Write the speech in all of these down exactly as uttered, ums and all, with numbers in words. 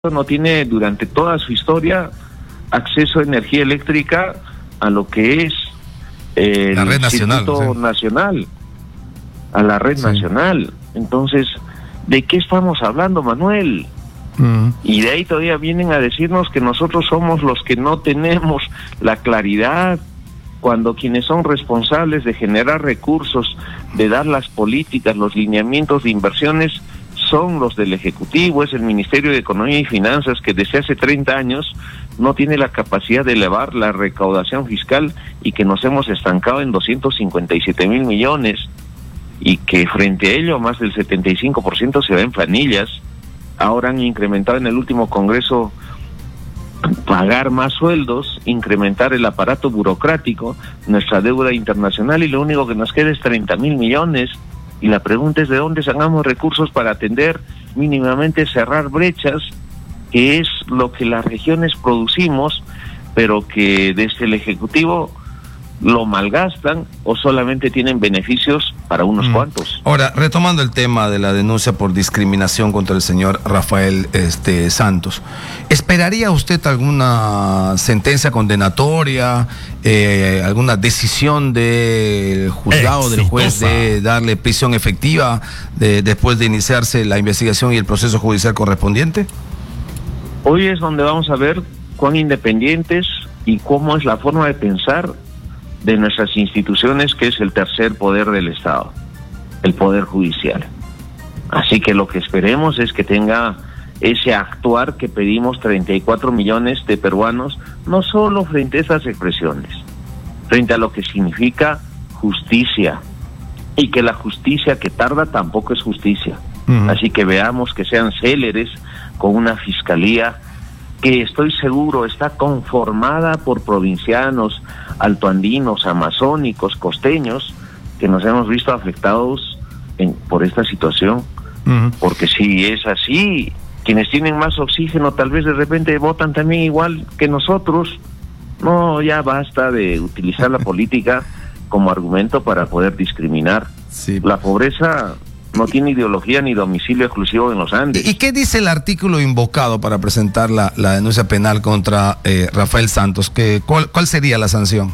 no tiene durante toda su historia acceso a energía eléctrica a lo que es eh, la red el nacional, circuito sí. nacional, a la red sí. nacional. Entonces, ¿de qué estamos hablando, Manuel? Mm. Y de ahí todavía vienen a decirnos que nosotros somos los que no tenemos la claridad, cuando quienes son responsables de generar recursos, de dar las políticas, los lineamientos de inversiones, son los del Ejecutivo, es el Ministerio de Economía y Finanzas, que desde hace treinta años no tiene la capacidad de elevar la recaudación fiscal y que nos hemos estancado en doscientos cincuenta y siete mil millones y que frente a ello más del setenta y cinco por ciento se va en planillas. Ahora han incrementado en el último Congreso pagar más sueldos, incrementar el aparato burocrático, nuestra deuda internacional, y lo único que nos queda es treinta mil millones. Y la pregunta es de dónde sacamos recursos para atender mínimamente, cerrar brechas, que es lo que las regiones producimos, pero que desde el Ejecutivo lo malgastan o solamente tienen beneficios para unos mm. cuantos. Ahora, retomando el tema de la denuncia por discriminación contra el señor Rafael este, Santos, ¿esperaría usted alguna sentencia condenatoria, eh, alguna decisión del juzgado, Exitosa. del juez, de darle prisión efectiva de, después de iniciarse la investigación y el proceso judicial correspondiente? Hoy es donde vamos a ver cuán independientes y cómo es la forma de pensar de nuestras instituciones, que es el tercer poder del Estado, el Poder Judicial. Así que lo que esperemos es que tenga ese actuar que pedimos treinta y cuatro millones de peruanos, no solo frente a esas expresiones, frente a lo que significa justicia, y que la justicia que tarda tampoco es justicia. Uh-huh. Así que veamos que sean céleres con una fiscalía que estoy seguro está conformada por provincianos, altoandinos, amazónicos, costeños, que nos hemos visto afectados en, por esta situación. Uh-huh. Porque si es así, quienes tienen más oxígeno tal vez de repente votan también igual que nosotros. No, ya basta de utilizar la política como argumento para poder discriminar. Sí. La pobreza no tiene ideología ni domicilio exclusivo en los Andes. ¿Y qué dice el artículo invocado para presentar la, la denuncia penal contra eh, Rafael Santos? ¿Qué, cuál, ¿Cuál sería la sanción?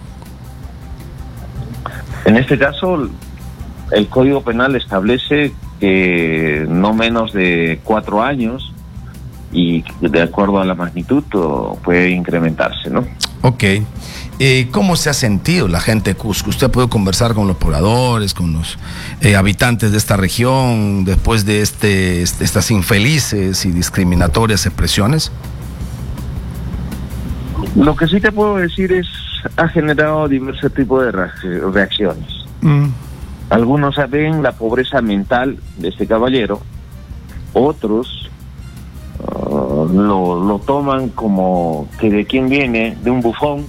En este caso, el Código Penal establece que no menos de cuatro años, y de acuerdo a la magnitud puede incrementarse, ¿no? Ok. Eh, ¿Cómo se ha sentido la gente de Cusco? ¿Usted puede conversar con los pobladores, con los eh, habitantes de esta región después de este, este, estas infelices y discriminatorias expresiones? Lo que sí te puedo decir es, ha generado diversos tipos de reacciones. Mm. Algunos ven la pobreza mental de este caballero, otros uh, lo, lo toman como que de quién viene, de un bufón,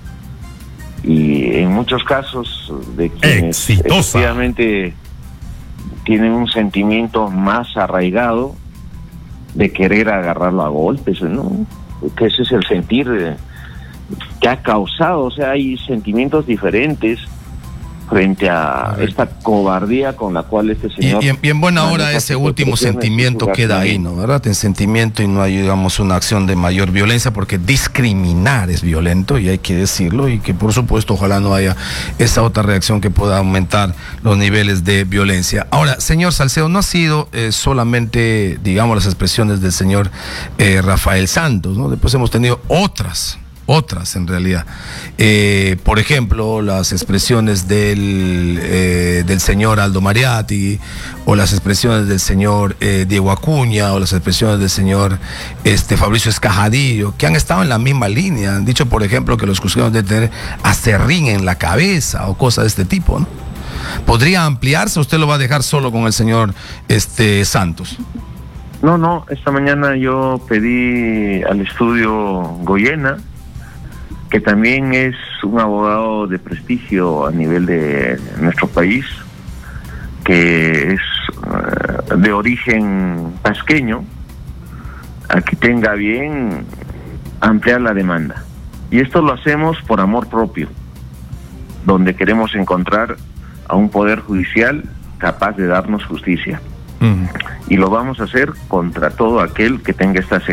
y en muchos casos de quienes Exitosa. efectivamente tienen un sentimiento más arraigado de querer agarrarlo a golpes, ¿no? Que ese es el sentir de, que ha causado, o sea, hay sentimientos diferentes frente a, a esta cobardía con la cual este señor... Y, y, en, y en buena hora ese último sentimiento queda ahí, ¿no? ¿Verdad? En sentimiento, y no hay, digamos, una acción de mayor violencia, porque discriminar es violento, y hay que decirlo, y que por supuesto ojalá no haya esa otra reacción que pueda aumentar los niveles de violencia. Ahora, señor Salcedo, no ha sido eh, solamente, digamos, las expresiones del señor eh, Rafael Santos, ¿no? Después hemos tenido otras... otras en realidad, eh, por ejemplo las expresiones del eh, del señor Aldo Mariatti, o las expresiones del señor eh, Diego Acuña, o las expresiones del señor este Fabricio Escajadillo, que han estado en la misma línea. Han dicho, por ejemplo, que los cusqueños deben tener acerrín en la cabeza o cosas de este tipo, ¿no? ¿Podría ampliarse o usted lo va a dejar solo con el señor este Santos? No, no, esta mañana yo pedí al estudio Goyena, que también es un abogado de prestigio a nivel de nuestro país, que es uh, de origen pasqueño, a que tenga bien ampliar la demanda. Y esto lo hacemos por amor propio, donde queremos encontrar a un poder judicial capaz de darnos justicia. Uh-huh. y lo vamos a hacer contra todo aquel que tenga estas